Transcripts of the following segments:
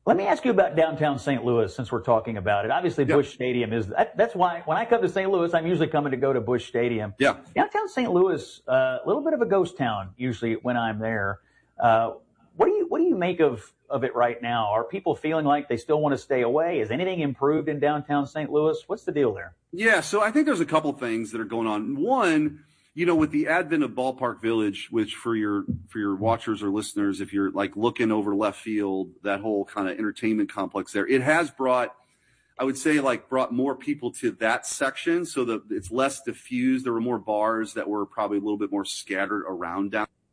Let me ask you about downtown St. Louis since we're talking about it. Obviously, Yep. Busch Stadium that's why when I come to St. Louis, I'm usually coming to go to Busch Stadium. Yeah. Downtown St. Louis, a little bit of a ghost town usually when I'm there. What do you make of it right now? Are people feeling like they still want to stay away? Is anything improved in downtown St. Louis? What's the deal there? Yeah, so I think there's a couple things that are going on. One, with the advent of Ballpark Village, which for your watchers or listeners, if you're like looking over left field, that whole kind of entertainment complex there, it has brought more people to that section so that it's less diffused. There were more bars that were probably a little bit more scattered around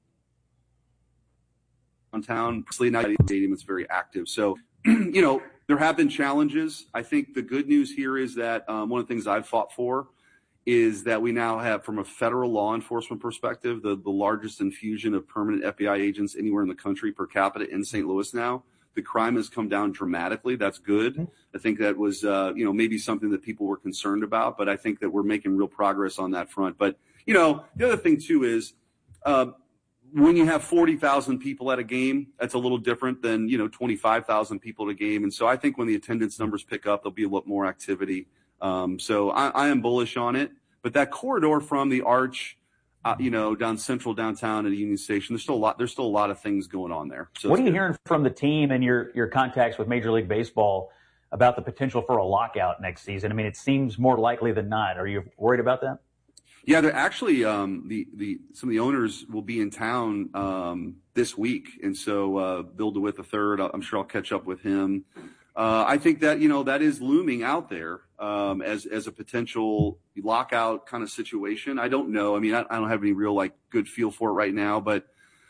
downtown. Now the stadium is very active. So, there have been challenges. I think the good news here is that one of the things I've fought for is that we now have, from a federal law enforcement perspective, the largest infusion of permanent FBI agents anywhere in the country per capita in St. Louis now. The crime has come down dramatically. That's good. I think that was, maybe something that people were concerned about, but I think that we're making real progress on that front. But, the other thing, too, is when you have 40,000 people at a game, that's a little different than, 25,000 people at a game. And so I think when the attendance numbers pick up, there'll be a lot more activity. So I am bullish on it. But that corridor from the Arch, down central downtown at Union Station, there's still a lot of things going on there. So what are you hearing from the team and your contacts with Major League Baseball about the potential for a lockout next season? I mean, it seems more likely than not. Are you worried about that? Yeah, they're actually some of the owners will be in town this week, and so Bill DeWitt III, I'm sure I'll catch up with him. I think that that is looming out there as a potential lockout kind of situation. I don't know. I mean, I don't have any real good feel for it right now, but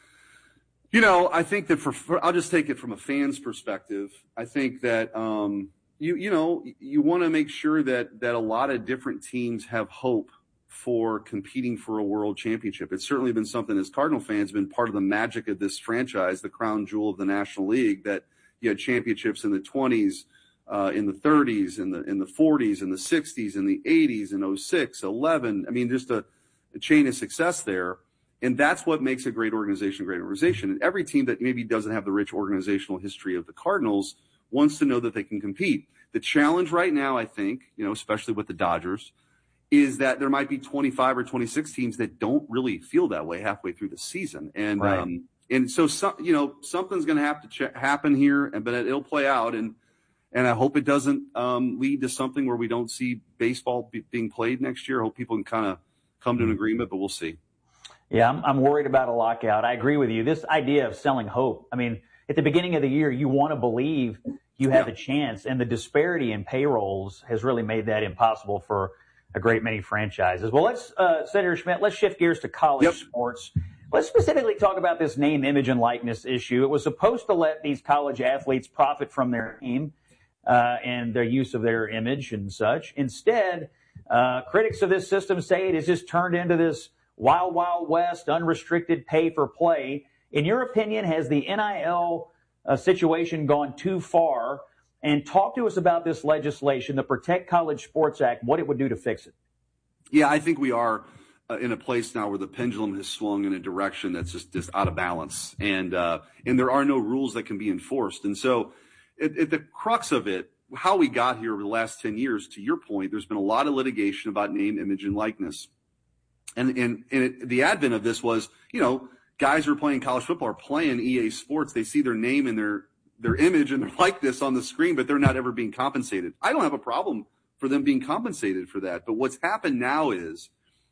I think that I'll just take it from a fan's perspective. I think that you want to make sure that a lot of different teams have hope for competing for a world championship. It's certainly been something as Cardinal fans been part of the magic of this franchise, the crown jewel of the National League, that you had championships in the 20s, in the 30s, in the 40s, in the 60s, in the 80s, in 06, 11. I mean, just a chain of success there. And that's what makes a great organization. And every team that maybe doesn't have the rich organizational history of the Cardinals wants to know that they can compete. The challenge right now, I think, especially with the Dodgers, is that there might be 25 or 26 teams that don't really feel that way halfway through the season. And, right. And so, something's going to have to happen here, but it'll play out. And I hope it doesn't lead to something where we don't see baseball being played next year. I hope people can kind of come to an agreement, but we'll see. Yeah, I'm worried about a lockout. I agree with you. This idea of selling hope. I mean, at the beginning of the year, you want to believe you have a chance, and the disparity in payrolls has really made that impossible for a great many franchises. Well, let's, Senator Schmidt, let's shift gears to college sports. Let's specifically talk about this name, image, and likeness issue. It was supposed to let these college athletes profit from their name and their use of their image and such. Instead, critics of this system say it has just turned into this wild, wild west, unrestricted pay for play. In your opinion, has the NIL situation gone too far? And talk to us about this legislation, the Protect College Sports Act, what it would do to fix it. Yeah, I think we are in a place now where the pendulum has swung in a direction that's just out of balance. And there are no rules that can be enforced. And so at the crux of it, how we got here over the last 10 years, to your point, there's been a lot of litigation about name, image, and likeness. And the advent of this was, guys who are playing college football are playing EA Sports. They see their name and their image and their likeness on the screen, but they're not ever being compensated. I don't have a problem for them being compensated for that. But what's happened now is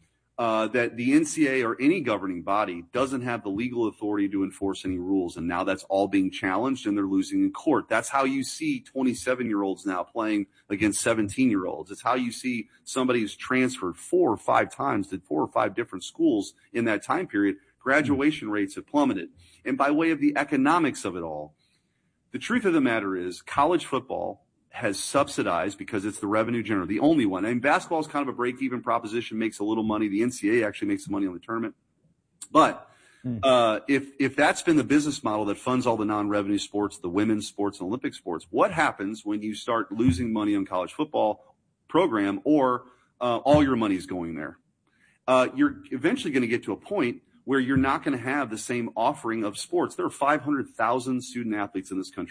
that the NCAA or any governing body doesn't have the legal authority to enforce any rules. And now that's all being challenged and they're losing in court. That's how you see 27-year-olds now playing against 17-year-olds. It's how you see somebody who's transferred 4 or 5 times to 4 or 5 different schools in that time period. Graduation rates have plummeted. And by way of the economics of it all, the truth of the matter is college football has subsidized, because it's the revenue generator, the only one. I mean, basketball is kind of a break-even proposition, makes a little money. The NCAA actually makes some money on the tournament. But if that's been the business model that funds all the non-revenue sports, the women's sports and Olympic sports, what happens when you start losing money on college football program or all your money's going there? You're eventually going to get to a point where you're not going to have the same offering of sports. There are 500,000 student athletes in this country.